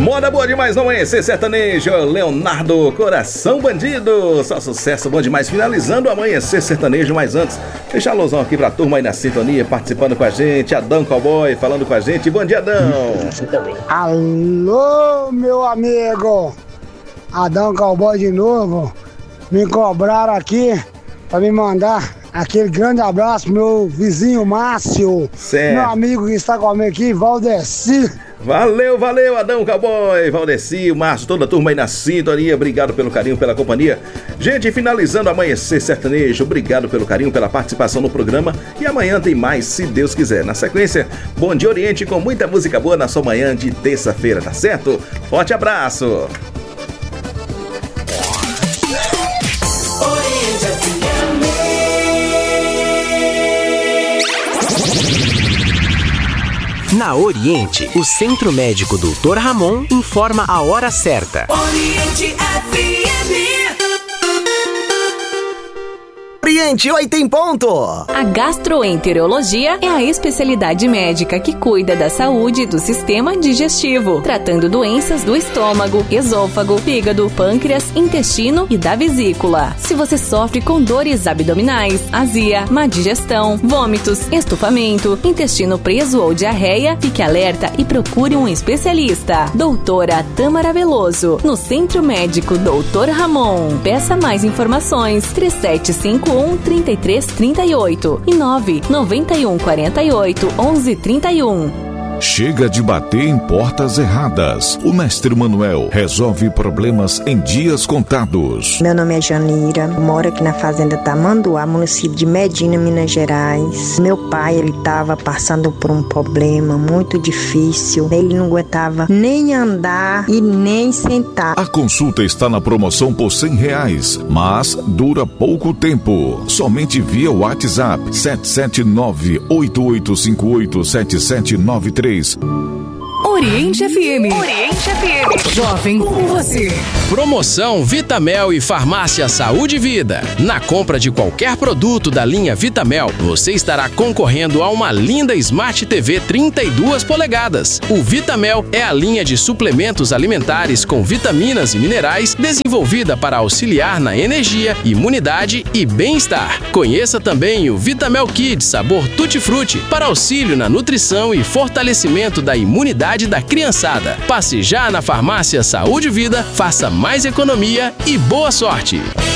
Moda boa demais no Amanhecer Sertanejo, Leonardo Coração Bandido, só sucesso bom demais, finalizando o Amanhecer Sertanejo. Mas antes, deixa a alusão aqui pra turma aí na sintonia, participando com a gente, Adão Cowboy falando com a gente. Bom dia, Adão. Alô, meu amigo, Adão Cowboy de novo. Me cobraram aqui pra me mandar aquele grande abraço pro meu vizinho Márcio, certo. Meu amigo que está comigo aqui, Valdeci. Valeu, Adão Cowboy, Valdeci, o Márcio, toda a turma aí na sintonia. Obrigado pelo carinho, pela companhia. Gente, finalizando Amanhecer Sertanejo, obrigado pelo carinho, pela participação no programa. E amanhã tem mais, se Deus quiser. Na sequência, Bom Dia Oriente com muita música boa na sua manhã de terça-feira, tá certo? Forte abraço! Na Oriente, o Centro Médico Dr. Ramon informa a hora certa. Oriente FM. Oriente 8 em ponto. A gastroenterologia é a especialidade médica que cuida da saúde do sistema digestivo, tratando doenças do estômago, esôfago, fígado, pâncreas, intestino e da vesícula. Se você sofre com dores abdominais, azia, má digestão, vômitos, estufamento, intestino preso ou diarreia, fique alerta e procure um especialista. Doutora Tâmara Veloso, no Centro Médico Dr. Ramon. Peça mais informações 3751-3338 e 99148-1131. Chega de bater em portas erradas. O Mestre Manuel resolve problemas em dias contados. Meu nome é Janira, moro aqui na fazenda Tamanduá, município de Medina, Minas Gerais. Meu pai, ele estava passando por um problema muito difícil. Ele não aguentava nem andar e nem sentar. A consulta está na promoção por R$100, mas dura pouco tempo. Somente via WhatsApp 779-8858-7793. Oriente FM. Oriente FM. Jovem com você. Promoção Vitamel e Farmácia Saúde e Vida. Na compra de qualquer produto da linha Vitamel, você estará concorrendo a uma linda Smart TV 32 polegadas. O Vitamel é a linha de suplementos alimentares com vitaminas e minerais desenvolvida para auxiliar na energia, imunidade e bem-estar. Conheça também o Vitamel Kids sabor Tutti Frutti para auxílio na nutrição e fortalecimento da imunidade da criançada. Passe já na Farmácia Saúde e Vida, faça mais economia e boa sorte!